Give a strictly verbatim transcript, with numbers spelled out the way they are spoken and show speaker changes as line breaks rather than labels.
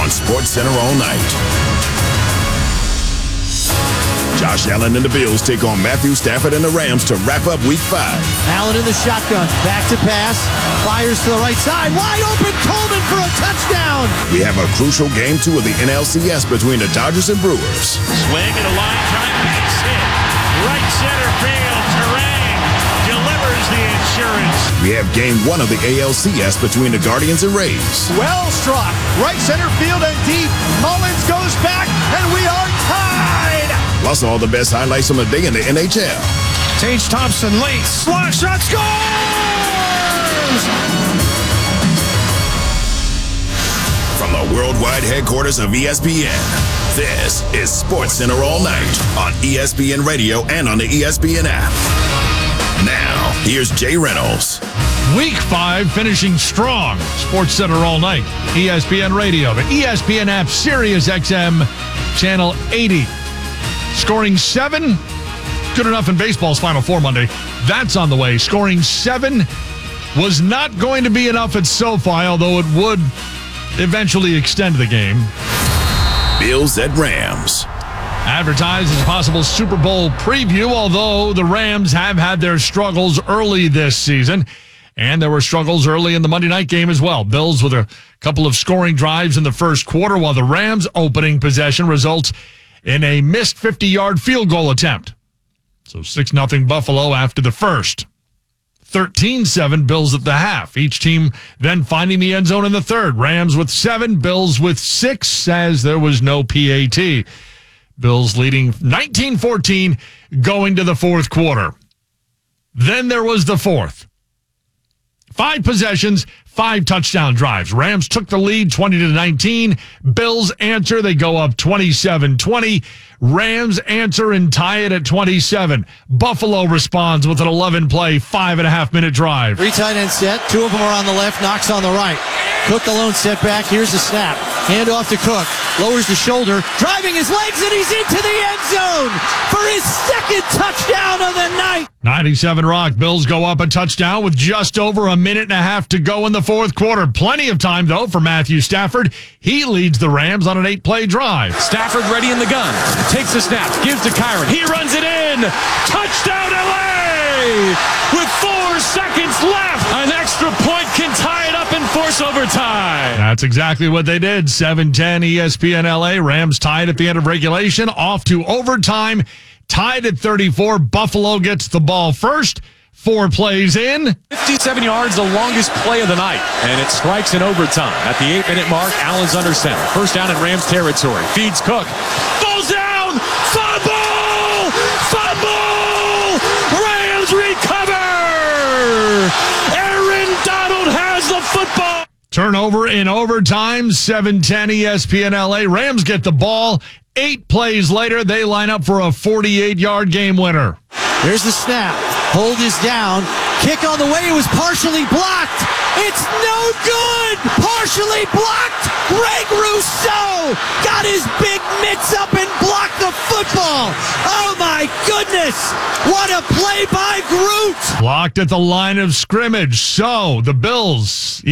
on SportsCenter all night. Josh Allen and the Bills take on Matthew Stafford and the Rams to wrap up Week five.
Allen in the shotgun. Back to pass. Fires to the right side. Wide open. Coleman for a touchdown.
We have a crucial game two of the N L C S between the Dodgers and Brewers.
Swing and a line drive. Base hit. Right center field. Terang delivers the insurance.
We have game one of the A L C S between the Guardians and Rays.
Well struck. Right center field and deep. Mullins goes back, and we are tied.
Plus all the best highlights from the day in the N H L.
Tage Thompson late. Slot shot scores!
From the worldwide headquarters of E S P N, this is SportsCenter all night on E S P N Radio and on the E S P N app. Now, here's Jay Reynolds.
Week five finishing strong. SportsCenter all night. E S P N Radio, the E S P N app, Sirius X M, channel eighty. Scoring seven, good enough in baseball's Final Four Monday. That's on the way. Scoring seven was not going to be enough at SoFi, although it would eventually extend the game.
Bills at Rams.
Advertised as a possible Super Bowl preview, although the Rams have had their struggles early this season. And there were struggles early in the Monday night game as well. Bills with a couple of scoring drives in the first quarter, while the Rams' opening possession results in a missed fifty-yard field goal attempt. So six nothing Buffalo after the first. thirteen seven Bills at the half. Each team then finding the end zone in the third. Rams with seven, Bills with six, as there was no P A T. Bills leading nineteen fourteen going to the fourth quarter. Then there was the fourth. Five possessions, five touchdown drives. Rams took the lead twenty to nineteen. Bills answer. They go up twenty-seven twenty. Rams answer and tie it at twenty-seven. Buffalo responds with an eleven-play, five-and-a-half-minute drive.
Three tight end set. Two of them are on the left. Knox on the right. Cook alone set back. Here's the snap. Hand off to Cook. Lowers the shoulder. Driving his legs, and he's into the end zone for his second touchdown of the night.
ninety-seven Rock. Bills go up a touchdown with just over a minute and a half to go in the fourth quarter. Plenty of time, though, for Matthew Stafford. He leads the Rams on an eight-play drive.
Stafford ready in the gun. Takes the snap. Gives to Kyron. He runs it in. Touchdown L A! With four seconds left. An extra point can tie it up and force overtime.
That's exactly what they did. seven ten E S P N L A. Rams tied at the end of regulation. Off to overtime. Tied at thirty-four. Buffalo gets the ball first. Four plays in.
fifty-seven yards, the longest play of the night. And it strikes in overtime. At the eight-minute mark, Allen's under center. First down in Rams territory. Feeds Cook. Falls down. Fumble! Fumble! Rams recover! Aaron Donald has the football.
Turnover in overtime. seven ten E S P N L A. Rams get the ball. Eight plays later, they line up for a forty-eight-yard game winner.
Here's the snap. Hold is down. Kick on the way. It was partially blocked. It's no good. Partially blocked. Greg Rousseau got his big mitts up and blocked the football. Oh, my goodness. What a play by Groot.
Blocked at the line of scrimmage. So the Bills